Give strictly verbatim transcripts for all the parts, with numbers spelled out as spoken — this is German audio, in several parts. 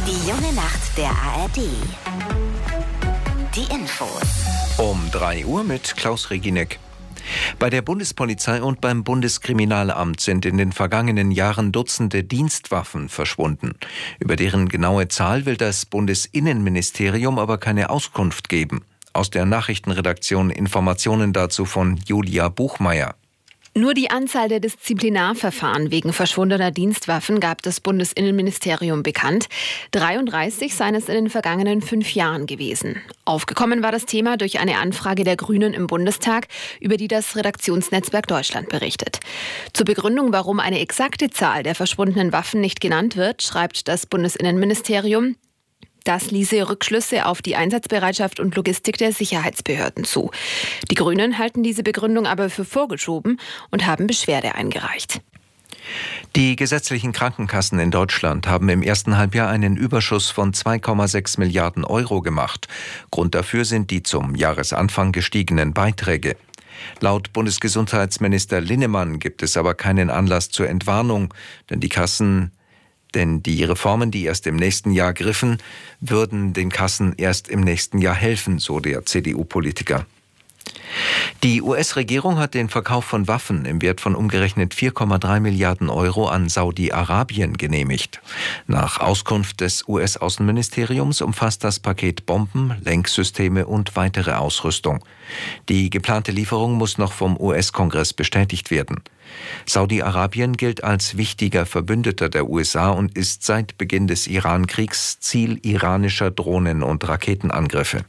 Die junge Nacht der A R D. Die Infos. Um drei Uhr mit Klaus Reginek. Bei der Bundespolizei und beim Bundeskriminalamt sind in den vergangenen Jahren Dutzende Dienstwaffen verschwunden. Über deren genaue Zahl will das Bundesinnenministerium aber keine Auskunft geben. Aus der Nachrichtenredaktion Informationen dazu von Julia Buchmeier. Nur die Anzahl der Disziplinarverfahren wegen verschwundener Dienstwaffen gab das Bundesinnenministerium bekannt. dreiunddreißig seien es in den vergangenen fünf Jahren gewesen. Aufgekommen war das Thema durch eine Anfrage der Grünen im Bundestag, über die das Redaktionsnetzwerk Deutschland berichtet. Zur Begründung, warum eine exakte Zahl der verschwundenen Waffen nicht genannt wird, schreibt das Bundesinnenministerium: Das ließe Rückschlüsse auf die Einsatzbereitschaft und Logistik der Sicherheitsbehörden zu. Die Grünen halten diese Begründung aber für vorgeschoben und haben Beschwerde eingereicht. Die gesetzlichen Krankenkassen in Deutschland haben im ersten Halbjahr einen Überschuss von zwei Komma sechs Milliarden Euro gemacht. Grund dafür sind die zum Jahresanfang gestiegenen Beiträge. Laut Bundesgesundheitsminister Linnemann gibt es aber keinen Anlass zur Entwarnung, denn die Kassen Denn die Reformen, die erst im nächsten Jahr griffen, würden den Kassen erst im nächsten Jahr helfen, so der C D U-Politiker. Die U S-Regierung hat den Verkauf von Waffen im Wert von umgerechnet vier Komma drei Milliarden Euro an Saudi-Arabien genehmigt. Nach Auskunft des U S-Außenministeriums umfasst das Paket Bomben, Lenksysteme und weitere Ausrüstung. Die geplante Lieferung muss noch vom U S-Kongress bestätigt werden. Saudi-Arabien gilt als wichtiger Verbündeter der U S A und ist seit Beginn des Iran-Kriegs Ziel iranischer Drohnen- und Raketenangriffe.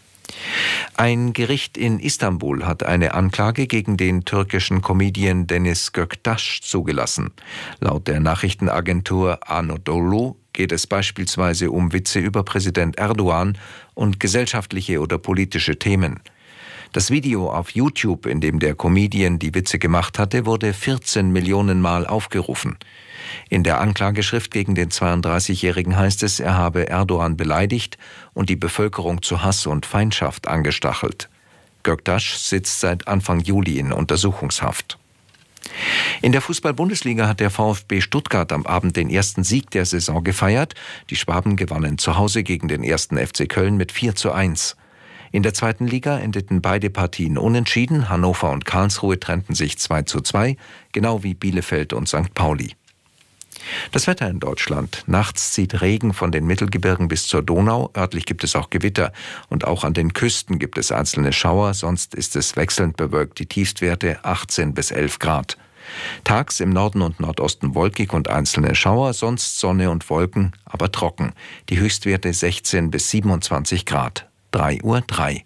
Ein Gericht in Istanbul hat eine Anklage gegen den türkischen Comedian Deniz Göktaş zugelassen. Laut der Nachrichtenagentur Anadolu geht es beispielsweise um Witze über Präsident Erdogan und gesellschaftliche oder politische Themen. Das Video auf YouTube, in dem der Comedian die Witze gemacht hatte, wurde vierzehn Millionen Mal aufgerufen. In der Anklageschrift gegen den zweiunddreißigjährigen heißt es, er habe Erdogan beleidigt und die Bevölkerung zu Hass und Feindschaft angestachelt. Göktaş sitzt seit Anfang Juli in Untersuchungshaft. In der Fußball-Bundesliga hat der VfB Stuttgart am Abend den ersten Sieg der Saison gefeiert. Die Schwaben gewannen zu Hause gegen den ersten F C Köln mit vier zu eins. In der zweiten Liga endeten beide Partien unentschieden. Hannover und Karlsruhe trennten sich zwei zu zwei, genau wie Bielefeld und Sankt Pauli. Das Wetter in Deutschland. Nachts zieht Regen von den Mittelgebirgen bis zur Donau. Örtlich gibt es auch Gewitter. Und auch an den Küsten gibt es einzelne Schauer. Sonst ist es wechselnd bewölkt. Die Tiefstwerte achtzehn bis elf Grad. Tags im Norden und Nordosten wolkig und einzelne Schauer. Sonst Sonne und Wolken, aber trocken. Die Höchstwerte sechzehn bis siebenundzwanzig Grad. drei Uhr drei.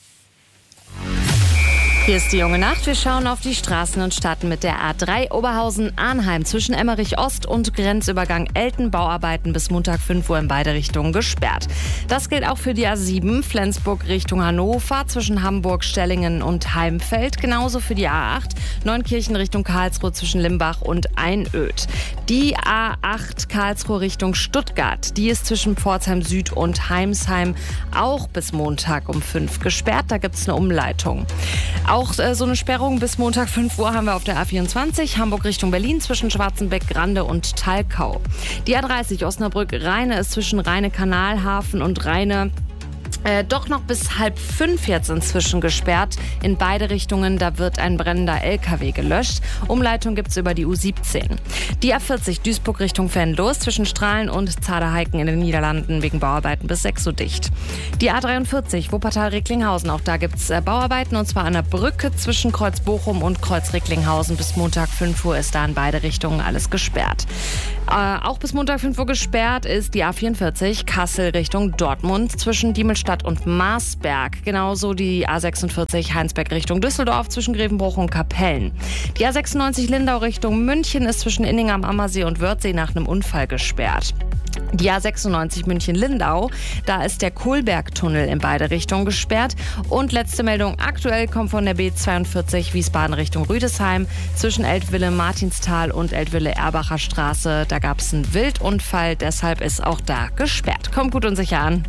Hier ist die junge Nacht. Wir schauen auf die Straßen und starten mit der A drei Oberhausen-Arnheim zwischen Emmerich-Ost und Grenzübergang Elten. Bauarbeiten bis Montag fünf Uhr in beide Richtungen gesperrt. Das gilt auch für die A sieben Flensburg Richtung Hannover zwischen Hamburg, Stellingen und Heimfeld. Genauso für die A acht Neunkirchen Richtung Karlsruhe zwischen Limbach und Einöd. Die A acht Karlsruhe Richtung Stuttgart, die ist zwischen Pforzheim Süd und Heimsheim auch bis Montag um fünf gesperrt. Da gibt es eine Umleitung. Auch äh, so eine Sperrung bis Montag fünf Uhr haben wir auf der A vierundzwanzig, Hamburg Richtung Berlin zwischen Schwarzenbeck, Grande und Talkau. Die A dreißig Osnabrück-Rheine ist zwischen Rheine-Kanalhafen und Rheine Äh, doch noch bis halb fünf jetzt inzwischen gesperrt. In beide Richtungen, da wird ein brennender L K W gelöscht. Umleitung gibt's über die U siebzehn. Die A vierzig Duisburg Richtung Venlo zwischen Strahlen und Zaderheiken in den Niederlanden wegen Bauarbeiten bis sechs Uhr dicht. Die A dreiundvierzig Wuppertal-Recklinghausen, auch da gibt's äh, Bauarbeiten und zwar an der Brücke zwischen Kreuz Bochum und Kreuz Recklinghausen. Bis Montag fünf Uhr ist da in beide Richtungen alles gesperrt. Äh, auch bis Montag fünf Uhr gesperrt ist die A vierundvierzig Kassel Richtung Dortmund zwischen Diemelstadt und Marsberg. Genauso die A sechsundvierzig Heinsberg Richtung Düsseldorf zwischen Grevenbruch und Kapellen. Die A sechsundneunzig Lindau Richtung München ist zwischen Inning am Ammersee und Wörthsee nach einem Unfall gesperrt. Die A sechsundneunzig München-Lindau, da ist der Kohlbergtunnel in beide Richtungen gesperrt. Und letzte Meldung, aktuell kommt von der B zweiundvierzig Wiesbaden Richtung Rüdesheim zwischen Eltville-Martinstal und Eltville-Erbacher Straße. Da gab es einen Wildunfall, deshalb ist auch da gesperrt. Kommt gut und sicher an.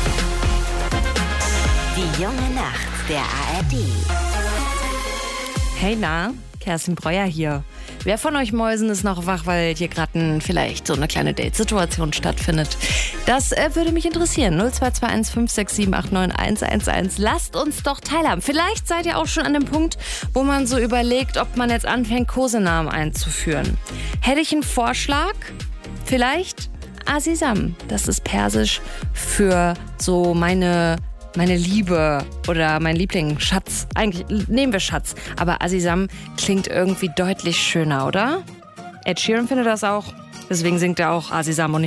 Die junge Nacht der A R D. Hey, na, Kerstin Breuer hier. Wer von euch Mäusen ist noch wach, weil hier gerade vielleicht so eine kleine Date-Situation stattfindet? Das äh, würde mich interessieren. null zwei zwei eins fünf sechs sieben acht neun eins eins eins. Lasst uns doch teilhaben. Vielleicht seid ihr auch schon an dem Punkt, wo man so überlegt, ob man jetzt anfängt, Kosenamen einzuführen. Hätte ich einen Vorschlag? Vielleicht Azizam. Das ist persisch für so meine... Meine Liebe oder mein Liebling, Schatz. Eigentlich nehmen wir Schatz. Aber Azizam klingt irgendwie deutlich schöner, oder? Ed Sheeran findet das auch. Deswegen singt er auch Azizam und nicht